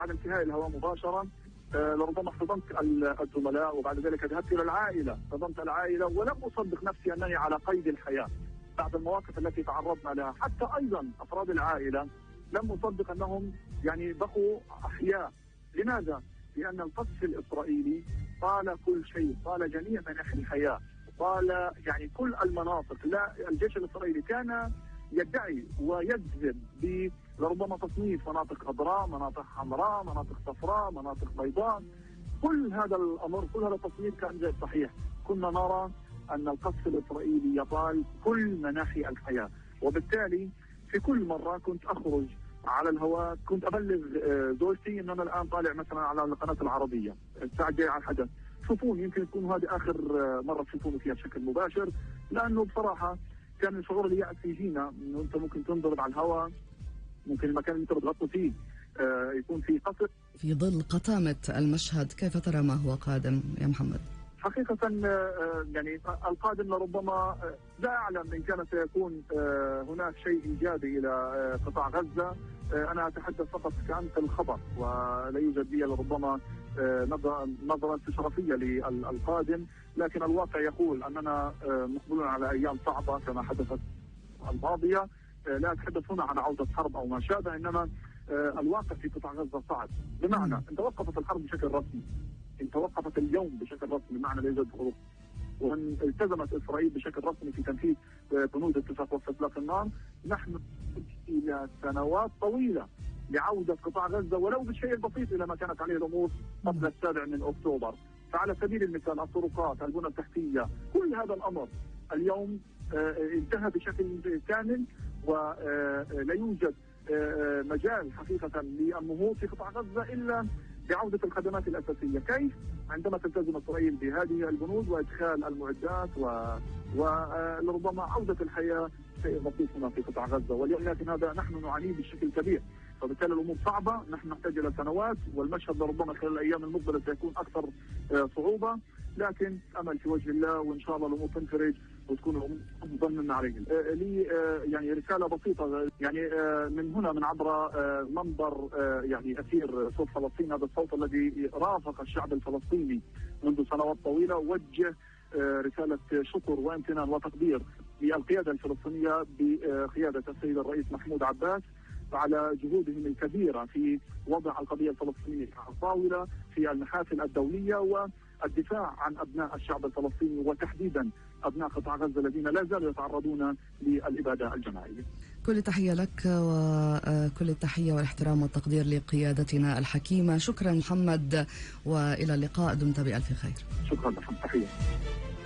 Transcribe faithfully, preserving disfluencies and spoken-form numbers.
بعد انتهاء الهواء مباشرة لربما احتضنت الزملاء، وبعد ذلك ذهبت إلى العائلة، احتضنت العائلة ولم أصدق نفسي أنني على قيد الحياة بعد المواقف التي تعرضنا لها. حتى أيضا أفراد العائلة لم أصدق أنهم يعني بقوا أحياء. لماذا؟ لأن القصف الإسرائيلي طال كل شيء، طال جميع مناحي الحياة، طال يعني كل المناطق. لا، الجيش الإسرائيلي كان يدعي ويجزم بربما تصنيف مناطق خضراء، مناطق حمراء، مناطق صفراء، مناطق بيضاء. كل هذا الأمر، كل هذا التصنيف كان غير صحيح. كنا نرى أن القصف الإسرائيلي يطال كل مناحي الحياة، وبالتالي في كل مرة كنت أخرج على الهواء كنت أبلغ زوجتي أن أنا الآن طالع مثلا على القناة العربية الساعة الجاية على الحدث، شوفون يمكن تكون هذه آخر مرة تشوفوني فيها بشكل مباشر. لأنه بصراحة كان الشعور اللي يأتي يجينا أنه أنت ممكن تنضرب على الهواء، ممكن المكان اللي أنت بتغطي فيه يكون فيه قصف. في ظل قطامة المشهد كيف ترى ما هو قادم يا محمد؟ حقيقة يعني القادم لربما لا أعلم إن كان سيكون هناك شيء إيجابي إلى قطاع غزة. أنا أتحدث فقط كأنت الخبر، ولا يوجد لي لربما نظرة استشرافية للقادم، لكن الواقع يقول أننا مقبلون على أيام صعبة كما حدثت الماضية. لا أتحدث هنا عن عودة حرب أو ما شابه، إنما الواقع في قطاع غزة صعب. بمعنى أن توقفت الحرب بشكل رسمي، إن توقفت اليوم بشكل رسمي بمعنى لا يوجد حروب، وأن التزمت إسرائيل بشكل رسمي في تنفيذ بنود اتفاق وقف إطلاق النار. نحن إلى سنوات طويلة لعودة قطاع غزة ولو بالشيء البسيط إلى ما كانت عليه الأمور قبل السابع من أكتوبر. فعلى سبيل المثال الطرقات، البنى التحتية، كل هذا الأمر اليوم انتهى بشكل كامل، ولا يوجد مجال حقيقة للنهوض في قطاع غزة إلا بعودة الخدمات الأساسية. كيف؟ عندما تلتزم إسرائيل بهذه البنود وإدخال المعدات ولربما عودة الحياة شيء بسيط هنا في قطاع غزة، ولكن هذا نحن نعانيه بشكل كبير. فبالتالي الأمور صعبة، نحن نحتاج إلى سنوات، والمشهد لربما خلال الأيام المقبلة سيكون أكثر صعوبة، لكن أمل في وجه الله وإن شاء الله الأمور تنفرج وتكون الأمور أفضل مما عليه. لي يعني رسالة بسيطة، يعني من هنا من عبر منبر يعني أثير صوت فلسطين، هذا الصوت الذي رافق الشعب الفلسطيني منذ سنوات طويلة، وجه رسالة شكر وامتنان وتقدير للقيادة الفلسطينية بقيادة السيد الرئيس محمود عباس على جهودهم الكبيرة في وضع القضية الفلسطينية على الطاولة في المحافل الدولية والدفاع عن أبناء الشعب الفلسطيني، وتحديدا أبناء قطاع غزة الذين لا زالوا يتعرضون للإبادة الجماعية. كل التحية لك وكل التحية والاحترام والتقدير لقيادتنا الحكيمة. شكرا محمد، وإلى اللقاء، دمت بألف خير. شكرا لكم، تحية.